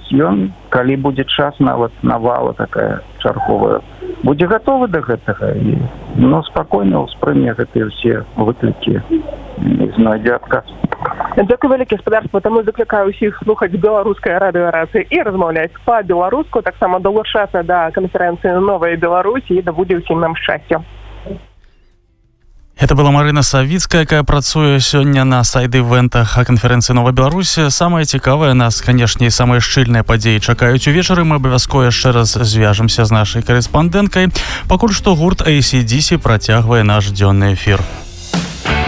вось ён, калі будзе час нават навала такая чарговая, будзе гатовы да гэтага і спакойна ўспрыме гэтыя ўсе выклікі і знойдзе адказ. Дзякуй вялікі, гаспадарства, таму заклікаю ўсіх слухаць беларускай радыёрацыі і размаўляць па-беларуску, таксама далучацца да канферэнцыі «Новая Беларусь» і да будзе ўсім нам шчасця. Это была Марына Савіцкая, якая працуе сёння на сайд-івентах канферэнцыі «Новая Беларусь». Самае цікавае нас, канешне, і самыя шчыльныя падзеі чакаюць увечары. Мы абавязкова яшчэ раз звяжемся з нашай корэспандэнткай. Пакуль што гурт AC/DC працягвае наш дзённы эфір.